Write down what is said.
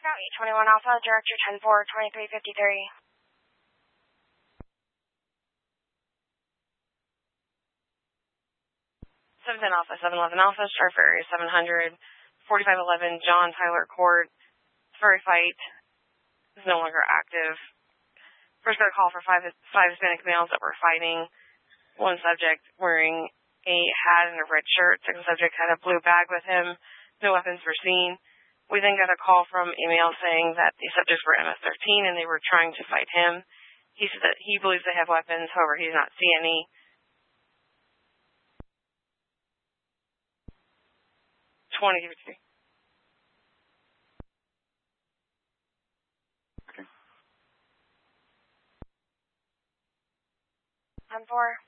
Lookout 821 Alpha, Director 10-4, 2353. 710 Alpha, 711 Alpha, Star for Area 700, 4511 John Tyler Court. Furry fight is no longer active. First got a call for five Hispanic males that were fighting. One subject wearing a hat and a red shirt. Second subject had a blue bag with him. No weapons were seen. We then got a call from a male saying that the subjects were MS-13 and they were trying to fight him. He said that he believes they have weapons, however, he did not see any. 2053. Okay. 10-4.